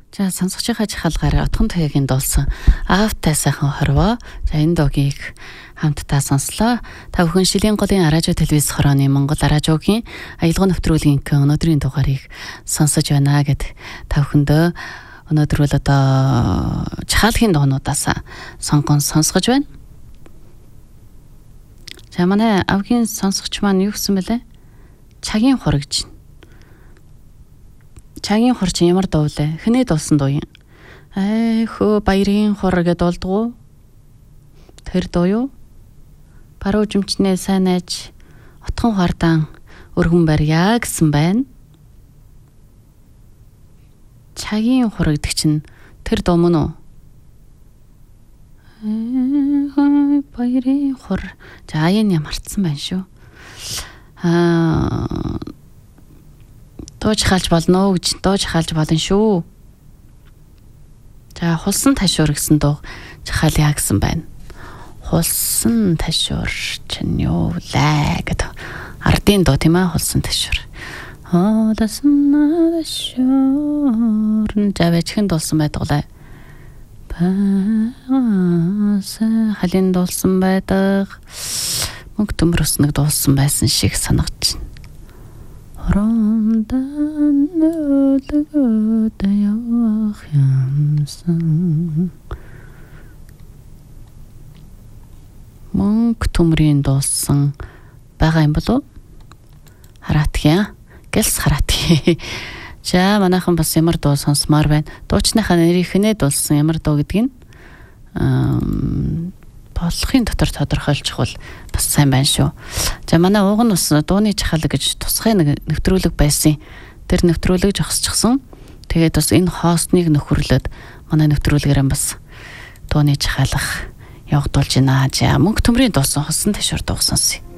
За сонсогчийнхаа жахалгаараа отхон туяагийн дуулсан аавтай сайхан хорвоо. За энэ дуугийг хамтдаа сонслоо. Та бүхэн Шилийн голын радио телевиз хорооны Монгол радиогийн аялал нэвтрүүлгийн өнөөдрийн дугаарыг сонсож байна гэд та бүхэндөө өнөөдөр бол одоо жахалгийн дуунуудаас сонгон сонсгож байна. За манай авгийн сонсогч маань юу гэсэн бэлээ? Цагийн хор гэж. Цагийн хор чинь ямар дуу вэ? Хэнээ дуулсан дуу юм? Хөө баярын хор гэдээ дуулдгоо. Тэр дуу юу? Баруун жимчнээ сайн найж отхон хардаан өргөн барья гэсэн байна. Цагийн хор гэдэг чинь тэр дуу мөн үү? Баярын хор. За аян ямарцсан байна шүү. Дууж хаалж болно уу гэж дууж хаалж болно шүү. За хулсан ташуур гэсэн дуу жахалъя гэсэн байна. Хулсан ташуур чинь юу лээ гэдэг ардын дуу тийм ээ хулсан ташуур. Хулсан ташуур завэчхэн дуулсан байдаг лээ. Халин дуулсан байдаг. Мөнх төмрөс нэг дуулсан байсан шиг санагдаж байна. Орондан өлгөд явах юмсан. Мөнх төмрийн дуулсан байгаа юм болов уу? Хараатгия. Гэлс хараатгия. За манайхан бас ямар дуу сонсмаар байна. Дуучныхаа нэрийг хэнээ дуулсан ямар дуу гэдгийг болохын дотор тодорхойлчих бол бас сайн байна шүү. За манай ууг нь бас дууны жахалга гэж тусгай нэвтрүүлэг байсан. Тэр нэвтрүүлэг зогсчихсон. Тэгээд бас энэ хостныг нөхөрлөд манай нэвтрүүлгээрээ бас дууны жахалга явагдуулж байна. За мөнх төмрийн дуусан хосон ташуур дуу сонсъё.